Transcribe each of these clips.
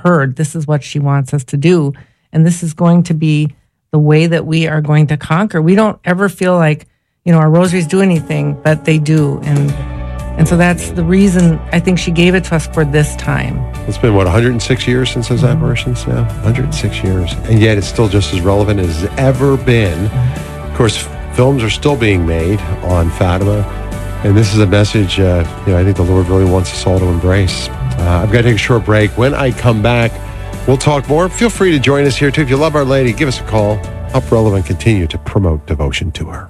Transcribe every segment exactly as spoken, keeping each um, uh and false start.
heard. This is what she wants us to do. And this is going to be the way that we are going to conquer. We don't ever feel like, you know, our rosaries do anything, but they do. And and so that's the reason I think she gave it to us for this time. It's been, what, one hundred six years since those Mm-hmm. apparitions now? one hundred six years. And yet it's still just as relevant as it's ever been. Of course, films are still being made on Fatima. And this is a message, uh, you know, I think the Lord really wants us all to embrace. Uh, I've got to take a short break. When I come back, we'll talk more. Feel free to join us here, too. If you love Our Lady, give us a call. Help Relevant continue to promote devotion to her.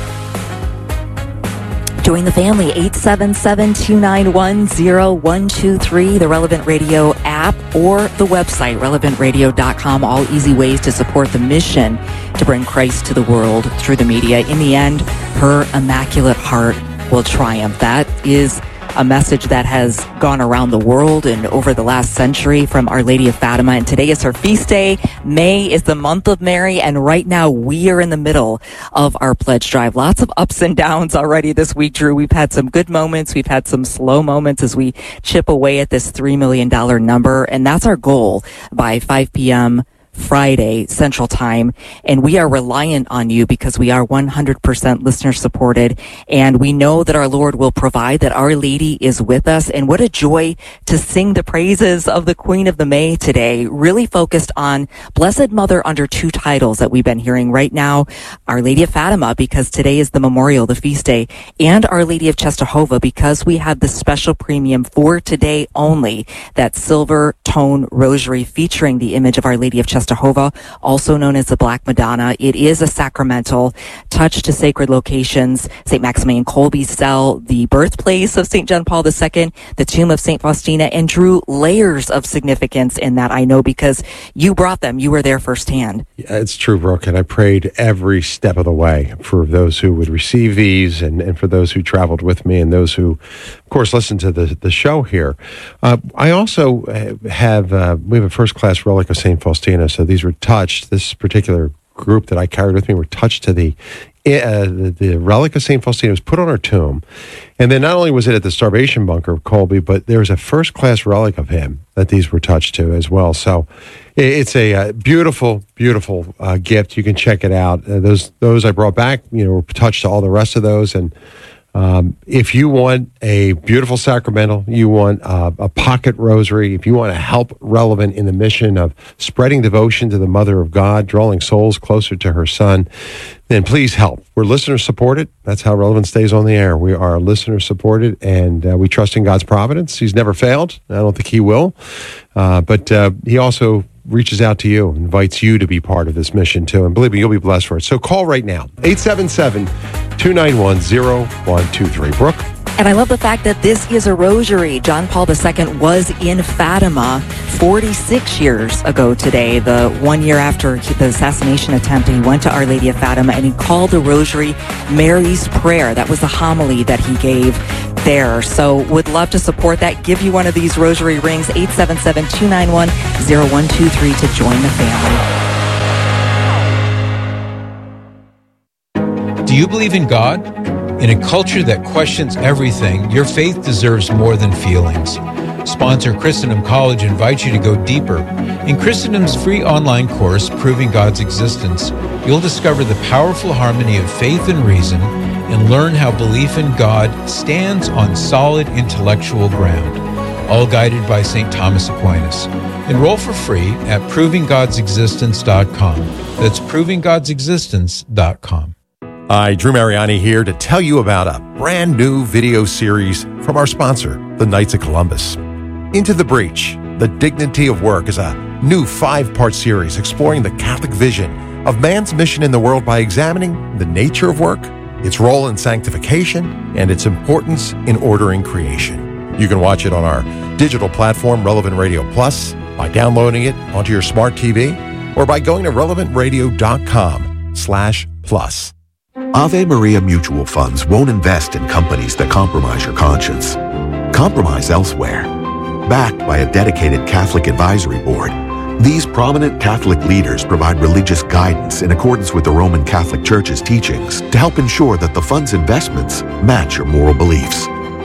Join the family, eight seven seven, two nine one, zero one two three, the Relevant Radio app, or the website, relevant radio dot com. All easy ways to support the mission to bring Christ to the world through the media. In the end, her Immaculate Heart will triumph. That is a message that has gone around the world and over the last century from Our Lady of Fatima. And today is her feast day. May is the month of Mary. And right now we are in the middle of our pledge drive. Lots of ups and downs already this week, Drew. We've had some good moments. We've had some slow moments as we chip away at this three million dollars number. And that's our goal by five p.m. Friday Central Time, and we are reliant on you because we are one hundred percent listener supported, and we know that our Lord will provide, that Our Lady is with us. And what a joy to sing the praises of the Queen of the May today, really focused on Blessed Mother under two titles that we've been hearing right now: Our Lady of Fatima, because today is the memorial, the feast day, and Our Lady of Czestochowa, because we have the special premium for today only, that silver tone rosary featuring the image of Our Lady of Czestochowa, also known as the Black Madonna. It is a sacramental touch to sacred locations: Saint Maximilian Kolbe's cell, the birthplace of Saint John Paul the Second, the tomb of Saint Faustina, and drew layers of significance in that, I know, because you brought them. You were there firsthand. Yeah, it's true, Brooke, and I prayed every step of the way for those who would receive these, and, and for those who traveled with me, and those who, of course, listened to the, the show here. Uh, I also have, uh, we have a first-class relic of Saint Faustina. So these were touched, this particular group that I carried with me were touched to the, uh, the, the relic of Saint Faustina. Was put on her tomb. And then not only was it at the starvation bunker of Kolbe, but there was a first-class relic of him that these were touched to as well. So it's a uh, beautiful, beautiful uh, gift. You can check it out. Uh, those those I brought back, you know, were touched to all the rest of those. And Um, if you want a beautiful sacramental, you want uh, a pocket rosary, if you want to help Relevant in the mission of spreading devotion to the Mother of God, drawing souls closer to her Son, then please help. We're listener supported. That's how Relevant stays on the air. We are listener supported, and uh, we trust in God's providence. He's never failed. I don't think he will. Uh, but uh, he also reaches out to you, invites you to be part of this mission too. And believe me, you'll be blessed for it. So call right now, eight seven seven, two nine one, zero one two three. Brooke? And I love the fact that this is a rosary. John Paul the Second was in Fatima forty-six years ago today, the one year after the assassination attempt. He went to Our Lady of Fatima and he called the rosary Mary's Prayer. That was the homily that he gave there. So would love to support that. Give you one of these rosary rings, eight seven seven, two nine one, zero one two three to join the family. Do you believe in God? In a culture that questions everything, your faith deserves more than feelings. Sponsor Christendom College invites you to go deeper. In Christendom's free online course, Proving God's Existence, you'll discover the powerful harmony of faith and reason and learn how belief in God stands on solid intellectual ground, all guided by Saint Thomas Aquinas. Enroll for free at proving gods existence dot com. That's proving gods existence dot com. Hi, Drew Mariani here to tell you about a brand new video series from our sponsor, the Knights of Columbus. Into the Breach, The Dignity of Work is a new five-part series exploring the Catholic vision of man's mission in the world by examining the nature of work, its role in sanctification, and its importance in ordering creation. You can watch it on our digital platform, Relevant Radio Plus, by downloading it onto your smart T V, or by going to relevant radio dot com slash plus. Ave Maria Mutual Funds won't invest in companies that compromise your conscience. Compromise elsewhere. Backed by a dedicated Catholic advisory board, these prominent Catholic leaders provide religious guidance in accordance with the Roman Catholic Church's teachings to help ensure that the fund's investments match your moral beliefs.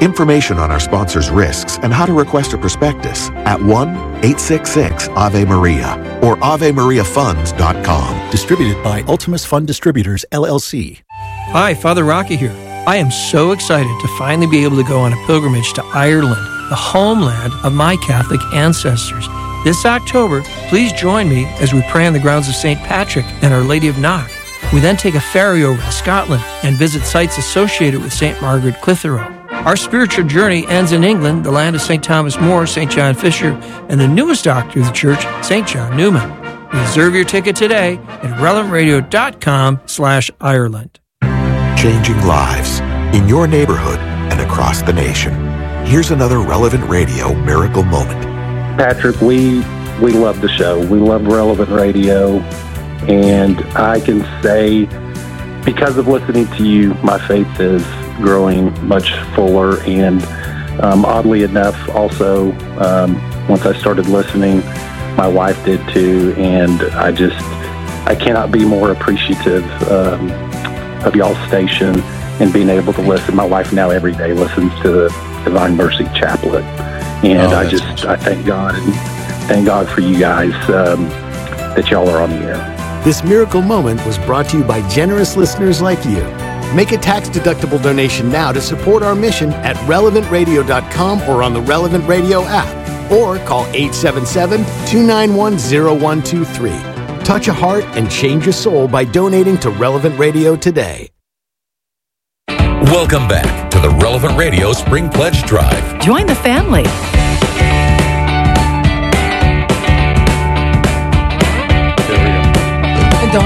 Information on our sponsors' risks and how to request a prospectus at one eight six six Ave Maria or ave maria funds dot com. Distributed by Ultimus Fund Distributors, L L C. Hi, Father Rocky here. I am so excited to finally be able to go on a pilgrimage to Ireland, the homeland of my Catholic ancestors. This October, please join me as we pray on the grounds of Saint Patrick and Our Lady of Knock. We then take a ferry over to Scotland and visit sites associated with Saint Margaret Clitheroe. Our spiritual journey ends in England, the land of Saint Thomas More, Saint John Fisher, and the newest doctor of the church, Saint John Newman. Reserve your ticket today at relevant radio dot com slash Ireland. Changing lives in your neighborhood and across the nation. Here's another Relevant Radio miracle moment. Patrick, we we love the show. We love Relevant Radio. And I can say, because of listening to you, my faith is growing much fuller. And um, oddly enough, also, um, once I started listening, my wife did too. And I just, I cannot be more appreciative um, of y'all's station and being able to listen. My wife now every day listens to the Divine Mercy Chaplet. And oh, I just, awesome. I thank God and thank God for you guys um, that y'all are on the air. This miracle moment was brought to you by generous listeners like you. Make a tax-deductible donation now to support our mission at relevant radio dot com or on the Relevant Radio app, or call eight seven seven, two nine one, zero one two three. Touch a heart and change a soul by donating to Relevant Radio today. Welcome back to the Relevant Radio Spring Pledge Drive. Join the family. Don't.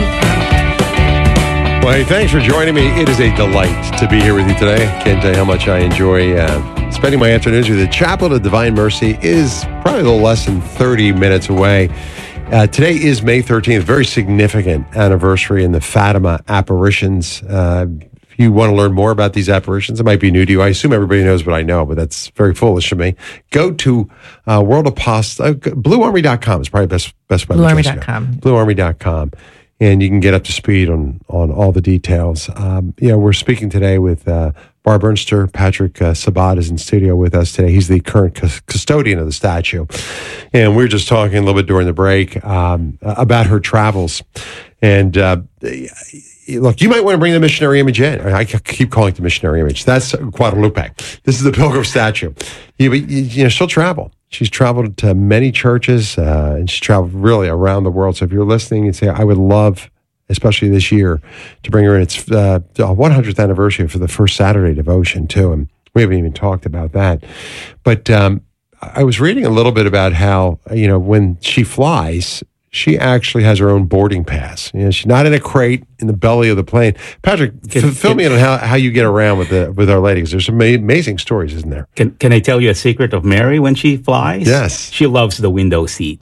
Well, hey, thanks for joining me. It is a delight to be here with you today. Can't tell you how much I enjoy uh, spending my afternoons with you. The Chaplet of Divine Mercy is probably a little less than thirty minutes away. Uh, today is May thirteenth, very significant anniversary in the Fatima apparitions. Uh, if you want to learn more about these apparitions, it might be new to you. I assume everybody knows what I know, but that's very foolish of me. Go to uh, World Apostle, uh, blue army dot com is probably the best, best web blue army address. dot com. blue army dot com. And you can get up to speed on, on all the details. Um, you know, we're speaking today with uh, Barb Ernster. Patrick uh, Sabat is in studio with us today. He's the current cu- custodian of the statue. And we were just talking a little bit during the break um, about her travels. And uh, look, you might want to bring the missionary image in. I keep calling it the missionary image. That's Guadalupe. This is the pilgrim statue. You, you know, she'll travel. She's traveled to many churches, uh, and she's traveled really around the world. So if you're listening and say, I would love, especially this year, to bring her in. It's uh, one hundredth anniversary for the first Saturday devotion, too. And we haven't even talked about that. But um, I was reading a little bit about how, you know, when she flies, she actually has her own boarding pass. You know, she's not in a crate in the belly of the plane. Patrick, can, f- fill can, me in on how, how you get around with the with Our Lady, because there's some ma- amazing stories, isn't there? Can Can I tell you a secret of Mary when she flies? Yes. She loves the window seat.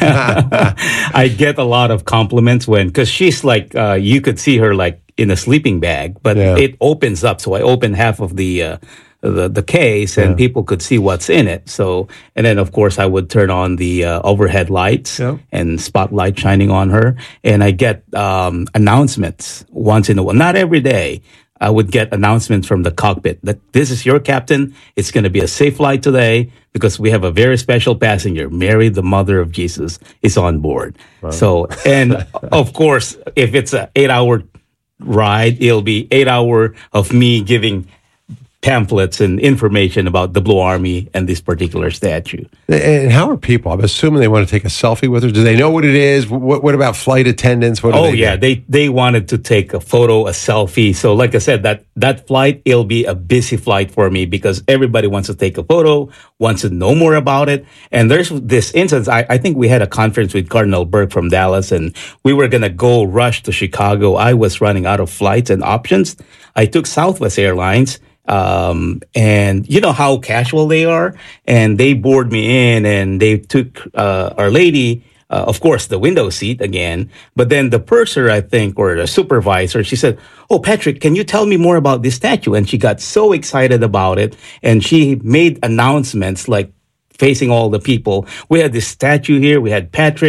I get a lot of compliments when, because she's like, uh, you could see her like in a sleeping bag, but yeah. It opens up. So I open half of the... Uh, the the case, and yeah. people could see what's in it. So, and then of course I would turn on the uh, overhead lights yeah. and spotlight shining on her, and I get um, announcements once in a while. Not every day. I would get announcements from the cockpit that this is your captain. It's going to be a safe flight today because we have a very special passenger. Mary, the mother of Jesus, is on board. Wow. So, and of course, if it's an eight-hour ride, it'll be eight hour of me giving pamphlets and information about the Blue Army and this particular statue. And how are people? I'm assuming they want to take a selfie with her. Do they know what it is? What, what about flight attendants? What do oh, they yeah. do? They they wanted to take a photo, a selfie. So like I said, that, that flight, it'll be a busy flight for me because everybody wants to take a photo, wants to know more about it. And there's this instance, I, I think we had a conference with Cardinal Burke from Dallas, and we were going to go rush to Chicago. I was running out of flights and options. I took Southwest Airlines. Um, and you know how casual they are, and they board me in, and they took, uh, Our Lady, uh, of course, the window seat again, but then the purser, I think, or the supervisor, she said, oh, Patrick, can you tell me more about this statue? And she got so excited about it, and she made announcements like facing all the people. We had this statue here. We had Patrick.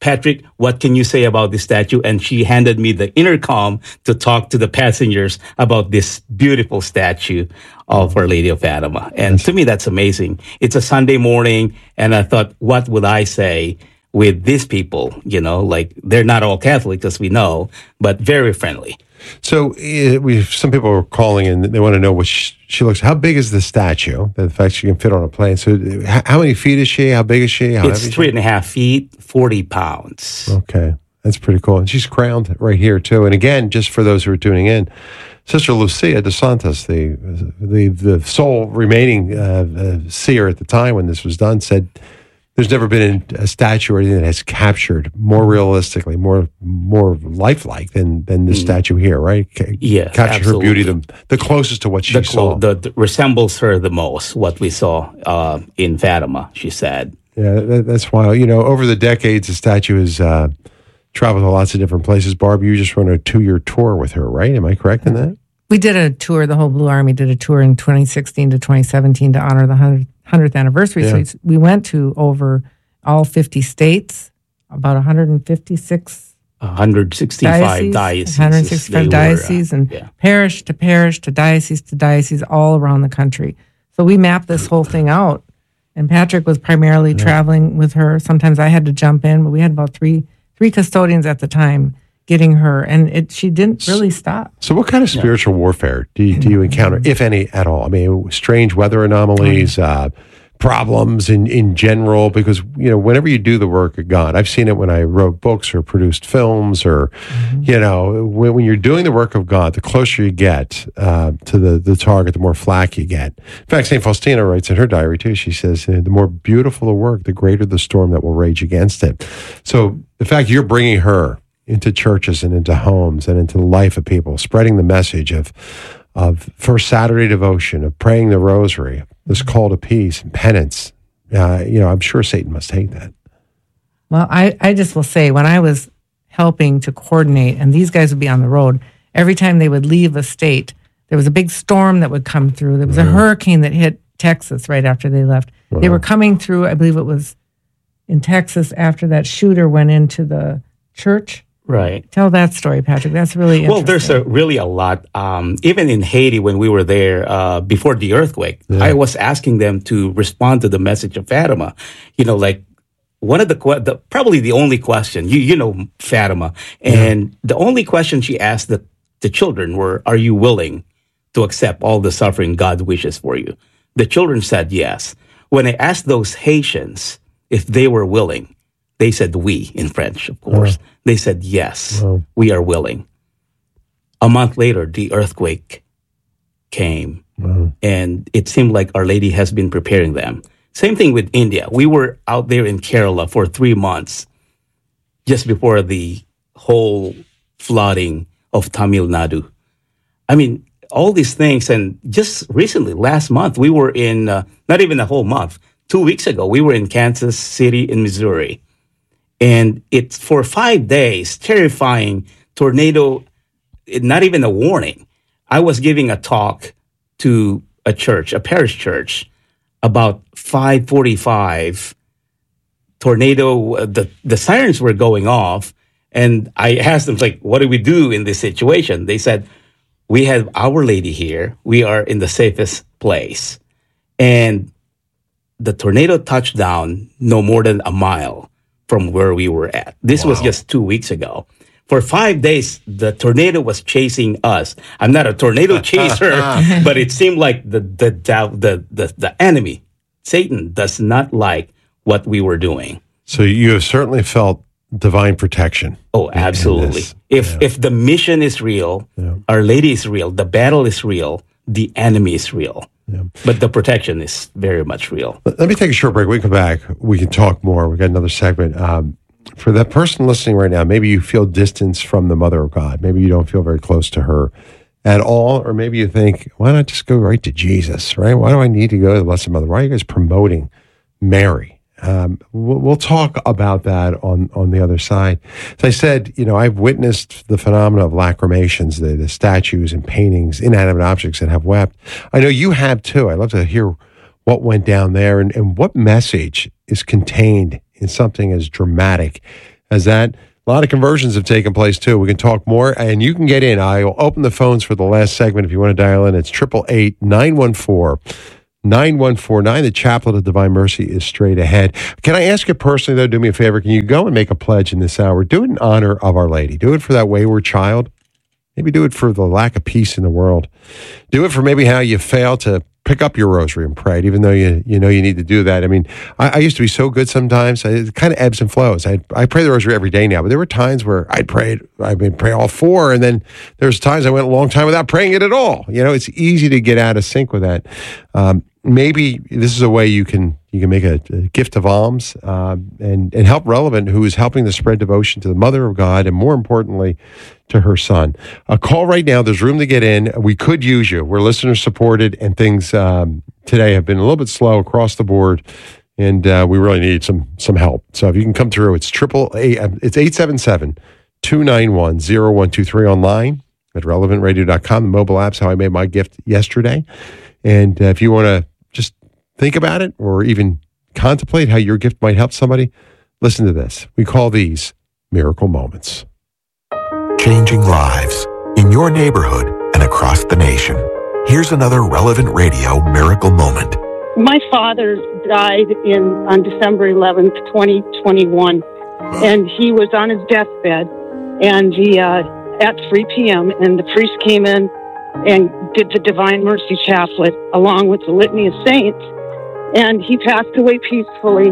Patrick, what can you say about this statue? And she handed me the intercom to talk to the passengers about this beautiful statue of Our Lady of Fatima. And to me, that's amazing. It's a Sunday morning, and I thought, what would I say with these people? You know, like, they're not all Catholic, as we know, but very friendly. So uh, we some people are calling and they want to know what she, she looks. How big is the statue? The fact she can fit on a plane. So how, how many feet is she? How big is she? How it's three and a half feet, forty pounds. Okay, that's pretty cool. And she's crowned right here too. And again, just for those who are tuning in, Sister Lucia dos Santos, the the the sole remaining uh, uh, seer at the time when this was done, said there's never been a statue or anything that has captured more realistically, more more lifelike than than this mm. statue here, right? C- yes, capture absolutely. her beauty, the, the closest to what she the, saw. The, the resembles her the most, what we saw uh, in Fatima, she said. Yeah, that, that's why, you know, over the decades, the statue has uh, traveled to lots of different places. Barb, you just run a two-year tour with her, right? Am I correct in that? We did a tour, the whole Blue Army did a tour in twenty sixteen to twenty seventeen to honor the hundredth anniversary. Yeah. So we went to over all fifty states, about one hundred fifty-six one hundred sixty-five dioceses. dioceses one hundred sixty-five dioceses, were, uh, and yeah. parish to parish to diocese to diocese all around the country. So we mapped this whole thing out. And Patrick was primarily yeah. traveling with her. Sometimes I had to jump in, but we had about three three custodians at the time getting her, and it she didn't really stop. So what kind of spiritual yeah. warfare do you, do you encounter, if any at all? I mean, strange weather anomalies, uh, problems in, in general, because, you know, whenever you do the work of God, I've seen it when I wrote books or produced films or, mm-hmm. you know, when, when you're doing the work of God, the closer you get uh, to the, the target, the more flack you get. In fact, Saint Faustina writes in her diary too, she says, the more beautiful the work, the greater the storm that will rage against it. So the fact you're bringing her into churches and into homes and into the life of people, spreading the message of of First Saturday devotion, of praying the rosary, this call to peace and penance, uh, you know, I'm sure Satan must hate that. Well, I, I just will say, when I was helping to coordinate, and these guys would be on the road, every time they would leave a state, there was a big storm that would come through. There was a hurricane that hit Texas right after they left. Wow. They were coming through, I believe it was in Texas, after that shooter went into the church. Right. Tell that story, Patrick. That's really interesting. Well, there's a, really a lot. Um, even in Haiti, when we were there uh, before the earthquake, yeah. I was asking them to respond to the message of Fatima. You know, like one of the, the probably the only question, you you know Fatima, and yeah. the only question she asked the, the children were, are you willing to accept all the suffering God wishes for you? The children said yes. When I asked those Haitians if they were willing, they said we, in French, of course. Oh. They said, yes, oh. we are willing. A month later, the earthquake came, oh. and it seemed like Our Lady has been preparing them. Same thing with India. We were out there in Kerala for three months just before the whole flooding of Tamil Nadu. I mean, all these things, and just recently, last month, we were in, uh, not even a whole month, two weeks ago, we were in Kansas City in Missouri. And it's for five days, terrifying tornado, not even a warning. I was giving a talk to a church, a parish church, about five forty-five. Tornado, the, the sirens were going off. And I asked them, like, what do we do in this situation? They said, we have Our Lady here. We are in the safest place. And the tornado touched down no more than a mile from where we were at. This wow. was just two weeks ago. For five days, the tornado was chasing us. I'm not a tornado chaser, but it seemed like the, the the the the enemy, Satan, does not like what we were doing. So you have certainly felt divine protection. Oh, absolutely. If yeah. if the mission is real, yeah. Our Lady is real, the battle is real, the enemy is real. Yeah. But the protection is very much real. Let me take a short break. When we come back, we can talk more. We've got another segment. Um, for that person listening right now, maybe you feel distance from the Mother of God. Maybe you don't feel very close to her at all. Or maybe you think, why not just go right to Jesus, right? Why do I need to go to the Blessed Mother? Why are you guys promoting Mary? Um, we'll, we'll talk about that on, on the other side. As I said, you know, I've witnessed the phenomena of lacrimations, the, the statues and paintings, inanimate objects that have wept. I know you have too. I'd love to hear what went down there and, and what message is contained in something as dramatic as that. A lot of conversions have taken place, too. We can talk more, and you can get in. I'll open the phones for the last segment if you want to dial in. It's eight eight eight, nine one four, nine one four nine. The Chaplet of Divine Mercy is straight ahead. Can I ask you personally, though, do me a favor? Can you go and make a pledge in this hour? Do it in honor of Our Lady. Do it for that wayward child. Maybe do it for the lack of peace in the world. Do it for maybe how you fail to pick up your rosary and pray it, even though you you know you need to do that. I mean, I, I used to be so good sometimes. I, it kind of ebbs and flows. I I pray the rosary every day now, but there were times where I'd pray it, I mean, pray all four, and then there's times I went a long time without praying it at all. You know, it's easy to get out of sync with that. Um, maybe this is a way you can you can make a, a gift of alms uh, and and help Relevant, who is helping to spread devotion to the Mother of God, and more importantly, to her son. A call right now. There's room to get in. We could use you. We're listener supported, and things um, today have been a little bit slow across the board, and uh, we really need some some help. So if you can come through, it's triple eight. It's eight seven seven, two nine one, zero one two three online at relevant radio dot com. The mobile app's how I made my gift yesterday. And uh, if you want to just think about it or even contemplate how your gift might help somebody, listen to this. We call these miracle moments. Changing lives in your neighborhood and across the nation. Here's another Relevant Radio miracle moment. My father died in on December eleventh, twenty twenty-one, and he was on his deathbed, and he uh, at three p.m. and the priest came in and did the Divine Mercy Chaplet along with the Litany of Saints, and he passed away peacefully.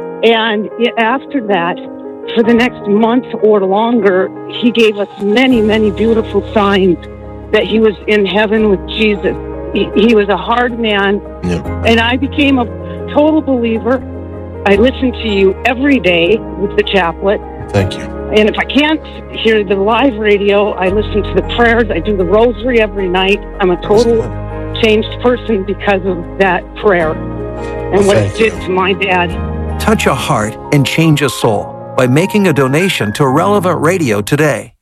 And after that, for the next month or longer, he gave us many, many beautiful signs that he was in heaven with Jesus. He, he was a hard man, yep. And I became a total believer. I listen to you every day with the chaplet. Thank you. And if I can't hear the live radio, I listen to the prayers. I do the rosary every night. I'm a total changed person because of that prayer and what it did to my dad. Touch a heart and change a soul by making a donation to Relevant Radio today.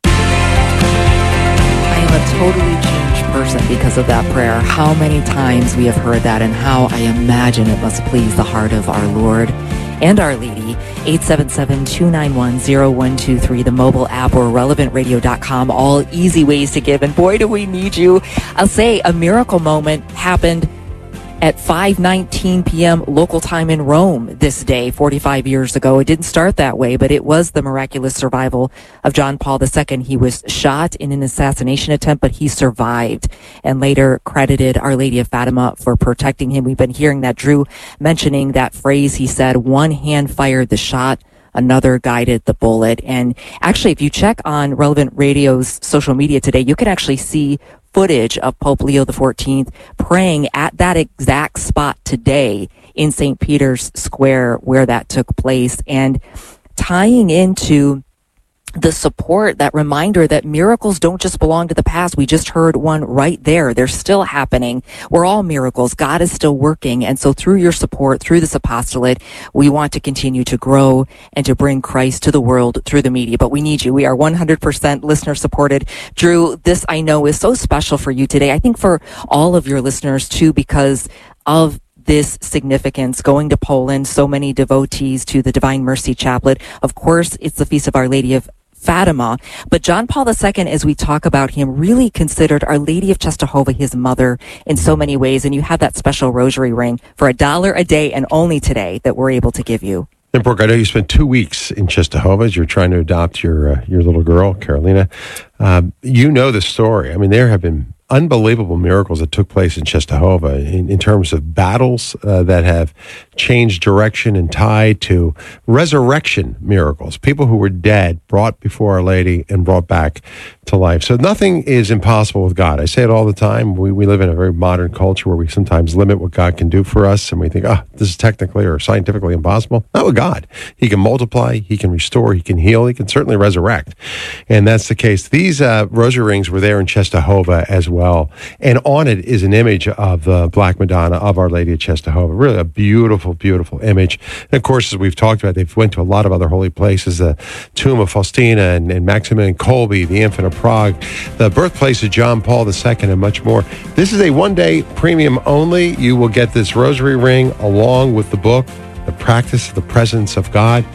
I am a totally changed person because of that prayer. How many times we have heard that, and how I imagine it must please the heart of our Lord and Our Lady. eight seven seven, two nine one, zero one two three, the mobile app, or relevant radio dot com. All easy ways to give, and boy, do we need you. I'll say a miracle moment happened at five nineteen p.m. local time in Rome this day, forty-five years ago. It didn't start that way, but it was the miraculous survival of John Paul the Second. He was shot in an assassination attempt, but he survived, and later credited Our Lady of Fatima for protecting him. We've been hearing that, Drew mentioning that phrase. He said, one hand fired the shot, another guided the bullet. And actually, if you check on Relevant Radio's social media today, you can actually see footage of Pope Leo the fourteenth praying at that exact spot today in Saint Peter's Square where that took place, and tying into the support, that reminder that miracles don't just belong to the past. We just heard one right there. They're still happening. We're all miracles. God is still working. And so through your support, through this apostolate, we want to continue to grow and to bring Christ to the world through the media. But we need you. We are one hundred percent listener supported. Drew, this I know is so special for you today. I think for all of your listeners too, because of this significance, going to Poland, so many devotees to the Divine Mercy Chaplet. Of course, it's the Feast of Our Lady of Fatima, but John Paul the Second, as we talk about him, really considered Our Lady of Czestochowa his mother in so many ways, and you have that special rosary ring for a dollar a day and only today that we're able to give you. And Brooke, I know you spent two weeks in Czestochowa as you're trying to adopt your uh, your little girl, Carolina. Um, you know the story. I mean, there have been unbelievable miracles that took place in Czestochowa in, in terms of battles uh, that have changed direction and tied to resurrection miracles. People who were dead brought before Our Lady and brought back to life. So nothing is impossible with God. I say it all the time. We, we live in a very modern culture where we sometimes limit what God can do for us, and we think, oh, this is technically or scientifically impossible. Not with God. He can multiply, he can restore, he can heal, he can certainly resurrect. And that's the case. These uh, rosary rings were there in Czestochowa as well. Well, and on it is an image of the Black Madonna of Our Lady of Czestochowa. Really a beautiful, beautiful image. And of course, as we've talked about, they've went to a lot of other holy places, the tomb of Faustina and, and Maximilian Kolbe, the infant of Prague, the birthplace of John Paul the Second, and much more. This is a one-day premium only. You will get this rosary ring along with the book, The Practice of the Presence of God. It's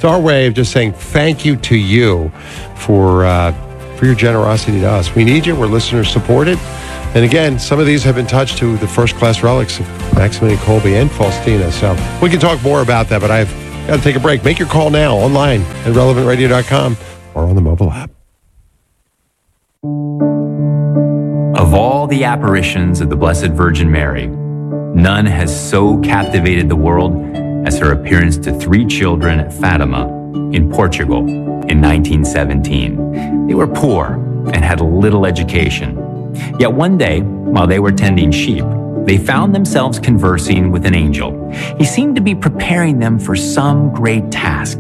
our way of just saying thank you to you for uh, for your generosity to us. We need you. We're listeners supported. And again, some of these have been touched to the first-class relics of Maximilian Kolbe and Faustina. So we can talk more about that, but I've got to take a break. Make your call now online at relevant radio dot com or on the mobile app. Of all the apparitions of the Blessed Virgin Mary, none has so captivated the world as her appearance to three children at Fatima in Portugal in nineteen seventeen. They were poor and had little education. Yet one day, while they were tending sheep, they found themselves conversing with an angel. He seemed to be preparing them for some great task.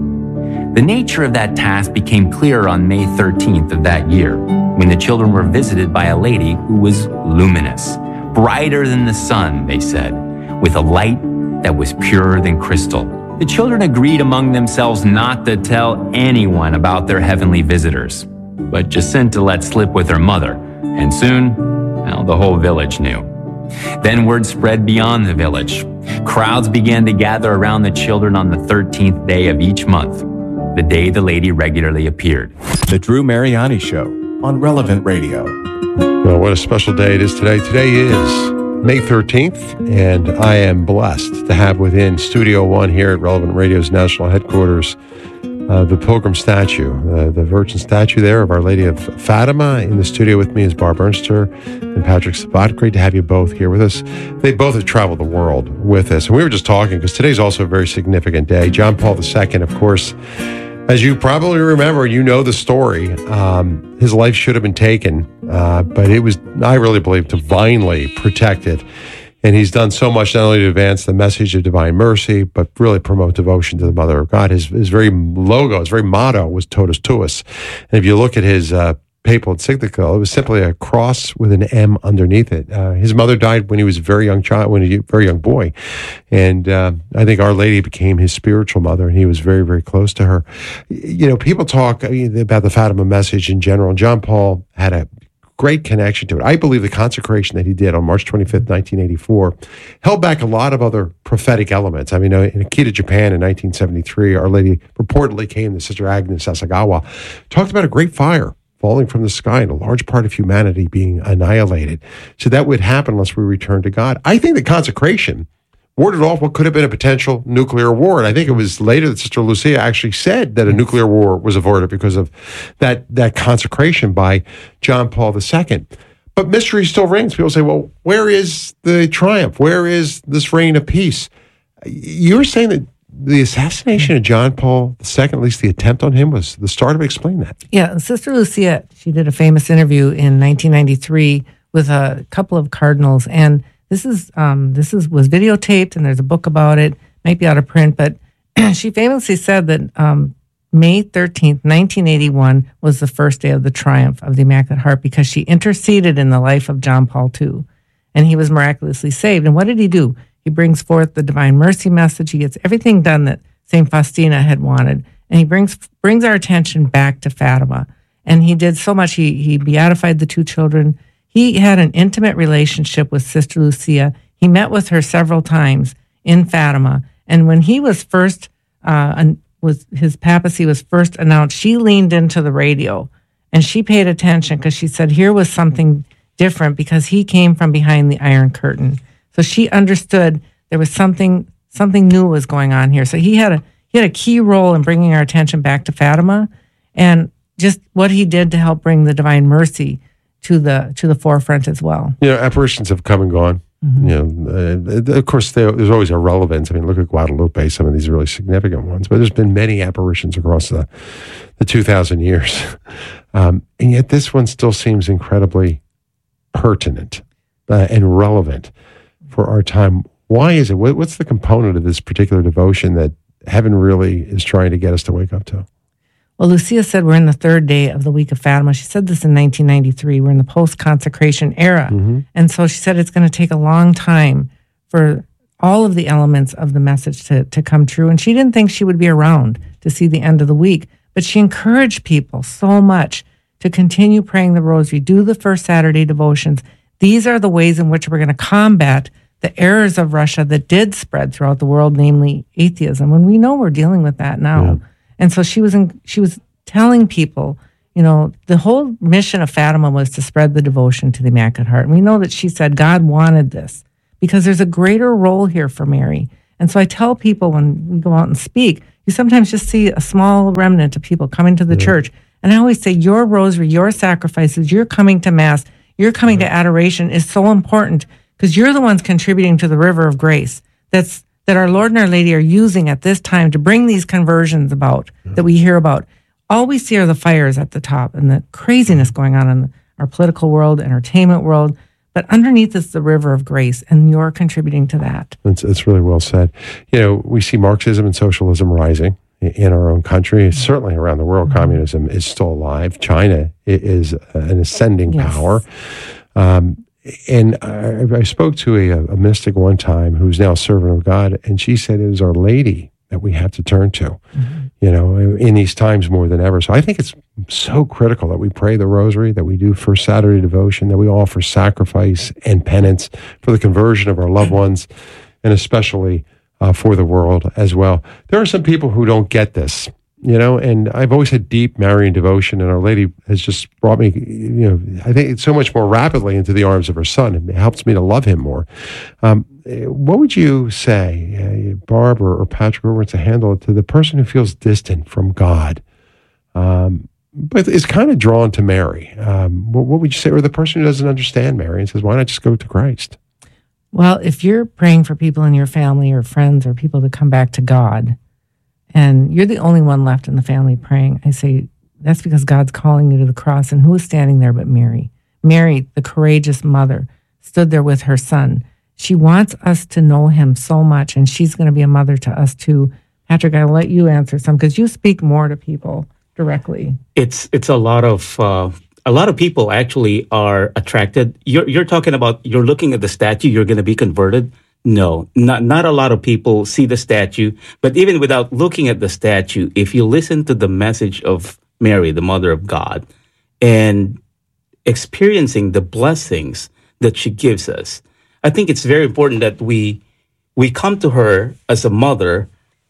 The nature of that task became clear on May thirteenth of that year, when the children were visited by a lady who was luminous, brighter than the sun, they said, with a light that was purer than crystal. The children agreed among themselves not to tell anyone about their heavenly visitors, but Jacinta let slip with her mother, and soon, well, the whole village knew. Then word spread beyond the village. Crowds began to gather around the children on the thirteenth day of each month, the day the lady regularly appeared. The Drew Mariani Show on Relevant Radio. Well, what a special day it is today. Today is May thirteenth, and I am blessed to have within Studio One here at Relevant Radio's national headquarters uh, the Pilgrim statue, uh, the Virgin statue there of Our Lady of Fatima. In the studio with me is Barb Ernster and Patrick Sabat. Great to have you both here with us. They both have traveled the world with us, and we were just talking because today's also a very significant day. John Paul the Second, of course, as you probably remember, you know the story. Um, his life should have been taken, uh, but it was, I really believe, divinely protected. And he's done so much not only to advance the message of divine mercy, but really promote devotion to the Mother of God. His, his very logo, his very motto was Totus Tuus. And if you look at his uh, papal encyclical, it was simply a cross with an M underneath it. Uh, his mother died when he was a very young child, when he was a very young boy. And uh, I think Our Lady became his spiritual mother, and he was very, very close to her. You know, people talk about the Fatima message in general. John Paul had a great connection to it. I believe the consecration that he did on March twenty-fifth, nineteen eighty-four, held back a lot of other prophetic elements. I mean, in Akita, Japan in nineteen seventy-three, Our Lady reportedly came to Sister Agnes Sasagawa, talked about a great fire falling from the sky and a large part of humanity being annihilated. So that would happen unless we return to God. I think the consecration warded off what could have been a potential nuclear war. And I think it was later that Sister Lucia actually said that a nuclear war was averted because of that, that consecration by John Paul the Second. But mystery still rings. People say, well, where is the triumph? Where is this reign of peace? You're saying that the assassination of John Paul the Second, at least the attempt on him, was the start of it. Explain that. Yeah, Sister Lucia, she did a famous interview in nineteen ninety-three with a couple of cardinals, and This is um, this is was videotaped, and there's a book about it. Might be out of print, but she famously said that um, May thirteenth, nineteen eighty-one, was the first day of the triumph of the Immaculate Heart because she interceded in the life of John Paul the Second, and he was miraculously saved. And what did he do? He brings forth the divine mercy message. He gets everything done that Saint Faustina had wanted, and he brings brings our attention back to Fatima. And he did so much. He he beatified the two children. He had an intimate relationship with Sister Lucia. He met with her several times in Fatima. And when he was first, uh, was his papacy was first announced, she leaned into the radio and she paid attention because she said here was something different because he came from behind the Iron Curtain. So she understood there was something something new was going on here. So he had a he had a key role in bringing our attention back to Fatima, and just what he did to help bring the divine mercy to the to the forefront as well. You know, apparitions have come and gone. Mm-hmm. You know, uh, of course, there's always a relevance. I mean, look at Guadalupe, some of these really significant ones, but there's been many apparitions across the, the two thousand years. Um, and yet this one still seems incredibly pertinent uh, and relevant for our time. Why is it? What, what's the component of this particular devotion that heaven really is trying to get us to wake up to? Well, Lucia said we're in the third day of the week of Fatima. She said this in nineteen ninety-three. We're in the post-consecration era. Mm-hmm. And so she said it's going to take a long time for all of the elements of the message to, to come true. And she didn't think she would be around to see the end of the week. But she encouraged people so much to continue praying the rosary, do the first Saturday devotions. These are the ways in which we're going to combat the errors of Russia that did spread throughout the world, namely atheism, when we know we're dealing with that now. Yeah. And so she was in, she was telling people, you know, the whole mission of Fatima was to spread the devotion to the Immaculate Heart. And we know that she said God wanted this because there's a greater role here for Mary. And so I tell people when we go out and speak, you sometimes just see a small remnant of people coming to the yeah. church. And I always say your rosary, your sacrifices, your coming to Mass, your coming yeah. to adoration is so important because you're the ones contributing to the river of grace that's that our Lord and Our Lady are using at this time to bring these conversions about yeah. that we hear about. All we see are the fires at the top and the craziness going on in our political world, entertainment world. But underneath is the river of grace, and you're contributing to that. That's, that's really well said. You know, we see Marxism and socialism rising in our own country, certainly around the world. Mm-hmm. Communism is still alive. China is an ascending yes. power. Um, and I, I spoke to a, a mystic one time who's now a servant of God, and she said it was Our Lady that we have to turn to, mm-hmm. you know, in these times more than ever. So I think it's so critical that we pray the rosary, that we do First Saturday devotion, that we offer sacrifice and penance for the conversion of our loved ones, and especially uh, for the world as well. There are some people who don't get this, you know, and I've always had deep Marian devotion, and Our Lady has just brought me, you know, I think so much more rapidly into the arms of her Son. It helps me to love him more. Um, what would you say, uh, Barb or, or Patrick, who wants to handle it, to the person who feels distant from God, um, but is kind of drawn to Mary? Um, what, what would you say, or the person who doesn't understand Mary and says, why not just go to Christ? Well, if you're praying for people in your family or friends or people to come back to God, and you're the only one left in the family praying, I say, that's because God's calling you to the cross. And who is standing there but Mary? Mary, the courageous mother, stood there with her Son. She wants us to know him so much, and she's going to be a mother to us too. Patrick, I'll let you answer some because you speak more to people directly. It's it's a lot of uh, a lot of people actually are attracted. You're you're talking about you're looking at the statue, you're going to be converted. No, not not a lot of people see the statue. But even without looking at the statue, if you listen to the message of Mary, the Mother of God, and experiencing the blessings that she gives us, I think it's very important that we we come to her as a mother,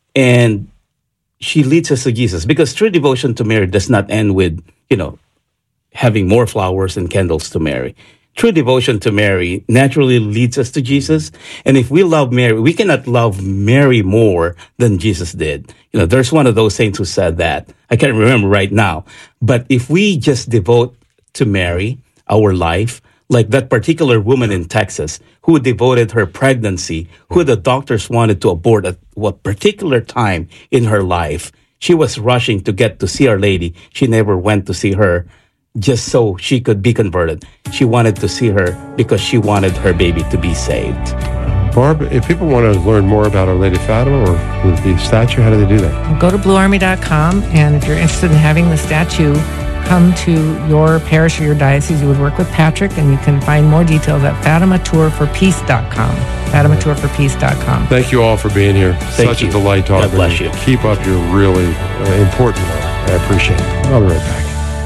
and she leads us to Jesus. Because true devotion to Mary does not end with, you know, having more flowers and candles to Mary. True devotion to Mary naturally leads us to Jesus. And if we love Mary, we cannot love Mary more than Jesus did. You know, there's one of those saints who said that. I can't remember right now. But if we just devote to Mary our life, like that particular woman in Texas who devoted her pregnancy, who the doctors wanted to abort at what particular time in her life, she was rushing to get to see Our Lady. She never went to see her just so she could be converted. She wanted to see her because she wanted her baby to be saved. Barb, if people want to learn more about Our Lady Fatima or the statue, how do they do that? Go to blue army dot com, and if you're interested in having the statue come to your parish or your diocese, you would work with Patrick, and you can find more details at fatima tour for peace dot com. fatima tour for peace dot com. Thank you all for being here. Thank Such you. a delight talking. God bless you. Keep up your really uh, important work. I appreciate it. I'll be right back.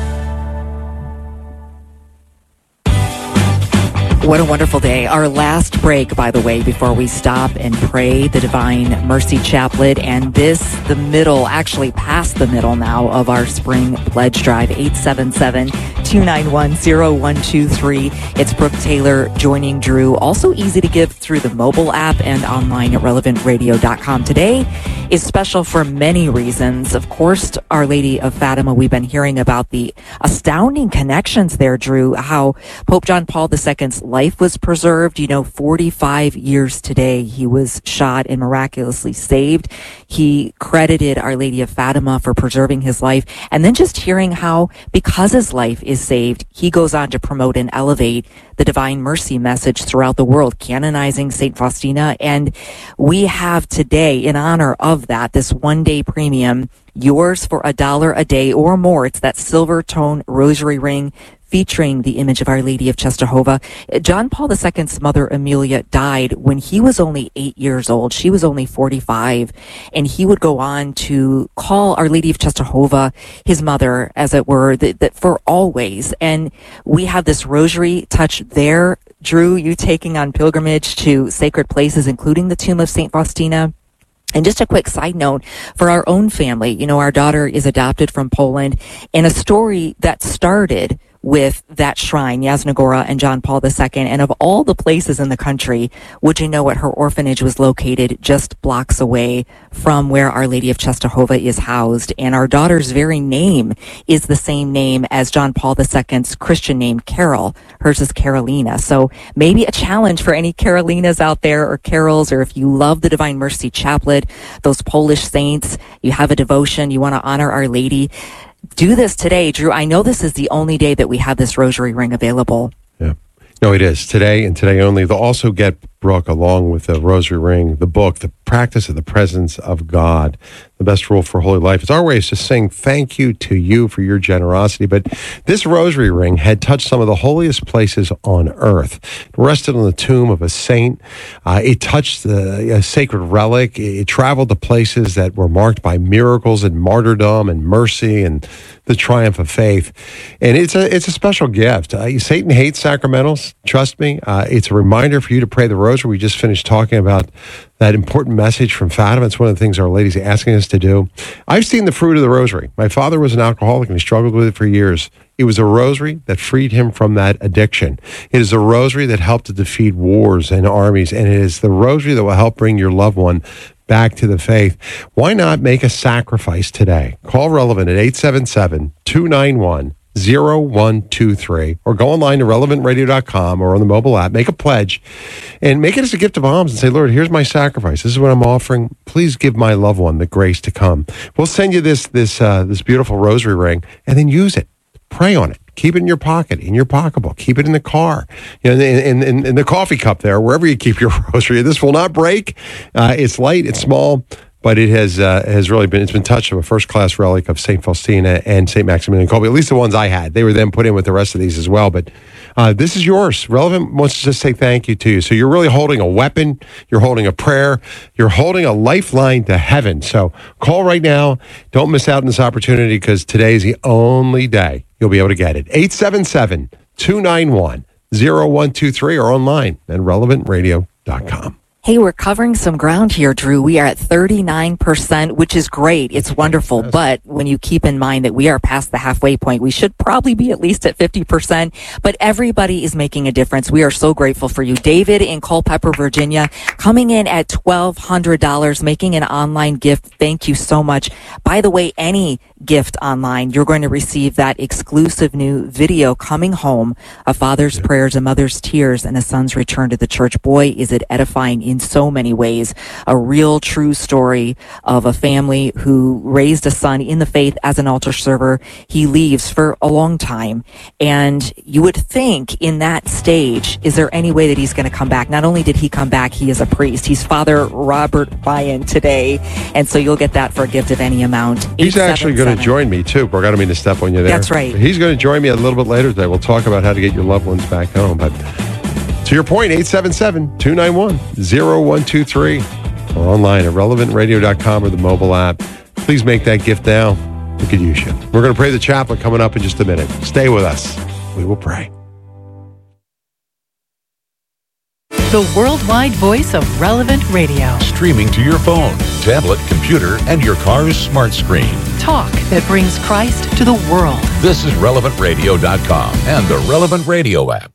What a wonderful day. Our last break, by the way, before we stop and pray the Divine Mercy Chaplet. And this, the middle, actually past the middle now of our spring pledge drive, eight seven seven, two nine one, zero one two three. It's Brooke Taylor joining Drew. Also easy to give through the mobile app and online at relevant radio dot com. Today is special for many reasons. Of course, Our Lady of Fatima, we've been hearing about the astounding connections there, Drew, how Pope John Paul the Second's life was preserved. You know, forty-five years today, he was shot and miraculously saved. He credited Our Lady of Fatima for preserving his life. And then just hearing how, because his life is saved, he goes on to promote and elevate the Divine Mercy message throughout the world, canonizing Saint Faustina. And we have today, in honor of that, this one-day premium, yours for a dollar a day or more. It's that silver tone rosary ring, featuring the image of Our Lady of Czestochowa. John Paul the Second's mother, Amelia, died when he was only eight years old. She was only forty-five, and he would go on to call Our Lady of Czestochowa his mother, as it were, that, that for always. And we have this rosary touch there. Drew, you taking on pilgrimage to sacred places, including the tomb of Saint Faustina. And just a quick side note for our own family, you know, our daughter is adopted from Poland, and a story that started with that shrine, Jasna Gora and John Paul the Second. And of all the places in the country, would you know what, her orphanage was located just blocks away from where Our Lady of Czestochowa is housed. And our daughter's very name is the same name as John Paul the Second's Christian name, Carol. Hers is Carolina. So maybe a challenge for any Carolinas out there, or Carols, or if you love the Divine Mercy Chaplet, those Polish saints, you have a devotion, you want to honor Our Lady. Do this today, Drew. I know this is the only day that we have this rosary ring available. Yeah. No, it is. Today and today only. They'll also get, Brooke, along with the rosary ring, the book, The Practice of the Presence of God, The Best Rule for Holy Life. It's our way to saying thank you to you for your generosity. But this rosary ring had touched some of the holiest places on earth. It rested on the tomb of a saint. Uh, it touched the, a sacred relic. It traveled to places that were marked by miracles and martyrdom and mercy and the triumph of faith. And it's a it's a special gift. Uh, Satan hates sacramentals. Trust me. Uh, it's a reminder for you to pray the rosary. We just finished talking about that important message from Fatima. It's one of the things Our Lady's asking us to do. I've seen the fruit of the rosary. My father was an alcoholic and he struggled with it for years. It was a rosary that freed him from that addiction. It is a rosary that helped to defeat wars and armies, and it is the rosary that will help bring your loved one back to the faith. Why not make a sacrifice today? Call Relevant at eight seven seven, two nine one, zero one two three or go online to relevant radio dot com or on the mobile app. Make a pledge and make it as a gift of alms and say, Lord, here's my sacrifice. This is what I'm offering. Please give my loved one the grace to come. We'll send you this this uh, this beautiful rosary ring, and then use it. Pray on it. Keep it in your pocket, in your pocketbook. Keep it in the car, you know, in, in, in the coffee cup there, wherever you keep your rosary. This will not break. Uh, it's light, it's small, but it has uh, has really been, it's been touched of a first-class relic of Saint Faustina and Saint Maximilian Kolbe, at least the ones I had. They were then put in with the rest of these as well, but uh, this is yours. Relevant wants to just say thank you to you. So you're really holding a weapon, you're holding a prayer, you're holding a lifeline to heaven. So call right now. Don't miss out on this opportunity, because today is the only day you'll be able to get it. eight seven seven, two nine one, zero one two three or online at relevant radio dot com. Hey, we're covering some ground here, Drew. We are at thirty-nine percent, which is great. It's wonderful. But when you keep in mind that we are past the halfway point, we should probably be at least at fifty percent. But everybody is making a difference. We are so grateful for you. David in Culpeper, Virginia, coming in at twelve hundred dollars, making an online gift. Thank you so much. By the way, any gift online, you're going to receive that exclusive new video, Coming Home, a father's yeah. prayers, a mother's tears, and a son's return to the church. Boy, is it edifying in so many ways. A real true story of a family who raised a son in the faith as an altar server. He leaves for a long time, and you would think in that stage, is there any way that he's going to come back? Not only did he come back, he is a priest. He's Father Robert Byan today, and so you'll get that for a gift of any amount. He's actually going to join me too. We're going to mean to step on you there. That's right. He's going to join me a little bit later today. We'll talk about how to get your loved ones back home. But to your point, eight seven seven, two nine one, zero one two three or online at relevant radio dot com or the mobile app. Please make that gift now. We could use you. We're going to pray the chaplet coming up in just a minute. Stay with us. We will pray. The worldwide voice of Relevant Radio. Streaming to your phone, tablet, computer, and your car's smart screen. Talk that brings Christ to the world. This is relevant radio dot com and the Relevant Radio app.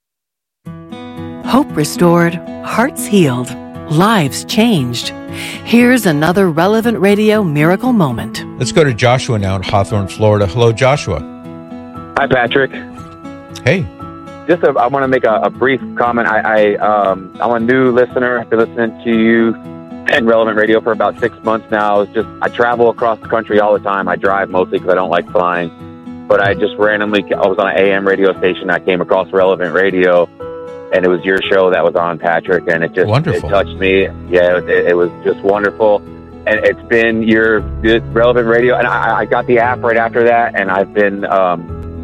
Hope restored, hearts healed, lives changed. Here's another Relevant Radio miracle moment. Let's go to Joshua now in Hawthorne, Florida. Hello, Joshua. Hi, Patrick. Hey. Just a, I want to make a, a brief comment. I, I, um, I'm a new listener. I've been listening to you and Relevant Radio for about six months now. It's just I travel across the country all the time. I drive mostly because I don't like flying. But I just randomly, I was on an A M radio station. I came across Relevant Radio, and it was your show that was on, Patrick, and it just wonderful. It touched me. Yeah, it, it was just wonderful. And it's been your Relevant Radio, and I, I got the app right after that, and I've been... Um,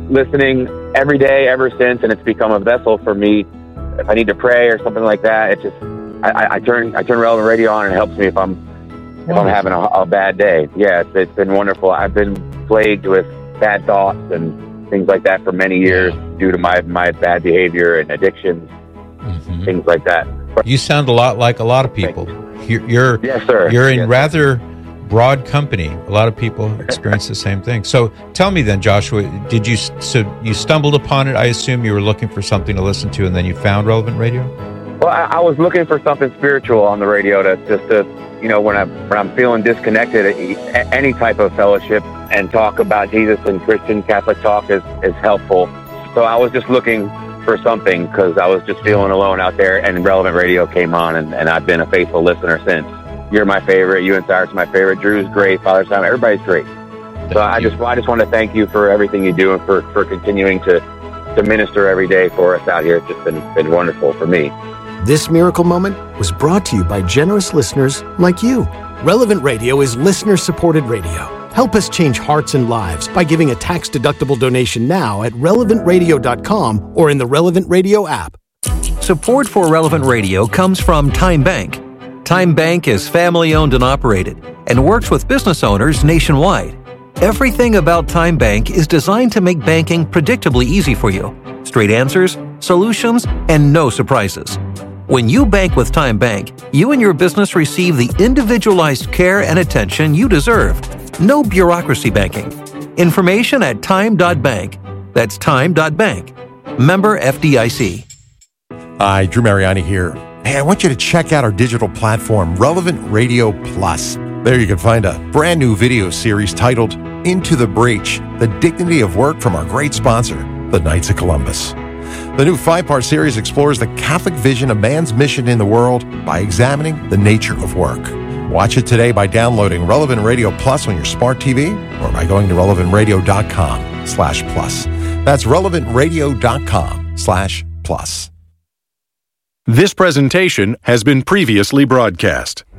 listening every day ever since, and it's become a vessel for me. If I need to pray or something like that, it just I, I turn I turn Relevant Radio on, and it helps me if I'm if I'm having a, a bad day. Yeah, it's, it's been wonderful. I've been plagued with bad thoughts and things like that for many years due to my my bad behavior and addictions, mm-hmm. things like that. You sound a lot like a lot of people. You're, you're yes, sir. You're in yes, rather broad company. A lot of people experience the same thing. So tell me then, Joshua, did you so you stumbled upon it? I assume you were looking for something to listen to, and then you found Relevant Radio. Well, I, I was looking for something spiritual on the radio to just to, you know, when I when I'm feeling disconnected, any type of fellowship and talk about Jesus and Christian Catholic talk is is helpful. So I was just looking for something because I was just feeling alone out there, and Relevant Radio came on, and, and I've been a faithful listener since. You're my favorite. You and Cyrus are my favorite. Drew's great. Father Simon, everybody's great. So I just I just want to thank you for everything you do and for, for continuing to, to minister every day for us out here. It's just been, been wonderful for me. This miracle moment was brought to you by generous listeners like you. Relevant Radio is listener-supported radio. Help us change hearts and lives by giving a tax-deductible donation now at relevant radio dot com or in the Relevant Radio app. Support for Relevant Radio comes from Time Bank. Time Bank is family-owned and operated and works with business owners nationwide. Everything about Time Bank is designed to make banking predictably easy for you. Straight answers, solutions, and no surprises. When you bank with Time Bank, you and your business receive the individualized care and attention you deserve. No bureaucracy banking. Information at time dot bank. That's time dot bank. Member F D I C. Hi, Drew Mariani here. Hey, I want you to check out our digital platform, Relevant Radio Plus. There you can find a brand new video series titled Into the Breach, The Dignity of Work from our great sponsor, the Knights of Columbus. The new five-part series explores the Catholic vision of man's mission in the world by examining the nature of work. Watch it today by downloading Relevant Radio Plus on your smart T V or by going to relevant radio dot com slash plus. That's relevant radio dot com slash plus. This presentation has been previously broadcast.